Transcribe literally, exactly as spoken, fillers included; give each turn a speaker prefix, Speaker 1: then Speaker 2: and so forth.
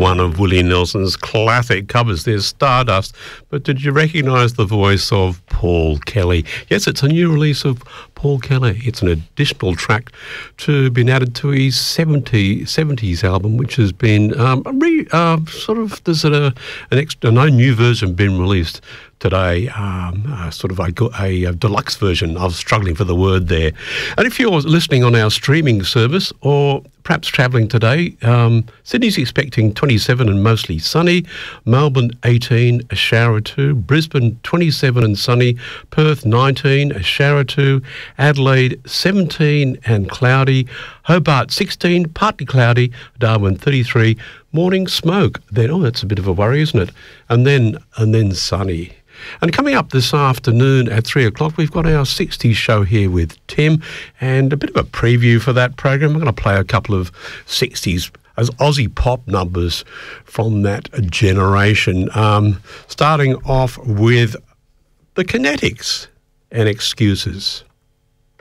Speaker 1: one of Willie Nelson's classic covers. There's Stardust, but did you recognise the voice of Paul Kelly? Yes, it's a new release of Paul Kelly. It's an additional track to been added to his seventies album, which has been um, re, uh, sort of, there's a, an extra, no new version been released today, um, uh, sort of a, a, a deluxe version. I was struggling for the word there. And if you're listening on our streaming service or perhaps travelling today, um, Sydney's expecting twenty-seven and mostly sunny, Melbourne eighteen, a shower or two, Brisbane twenty-seven and sunny, Perth nineteen, a shower or two, Adelaide seventeen and cloudy, Hobart sixteen, partly cloudy, Darwin thirty-three, morning smoke. Then, oh, that's a bit of a worry, isn't it? And then, and then sunny. And coming up this afternoon at three o'clock, we've got our sixties show here with Tim, and a bit of a preview for that program. I'm going to play a couple of sixties as Aussie pop numbers from that generation, um, starting off with the Kinetics and Excuses.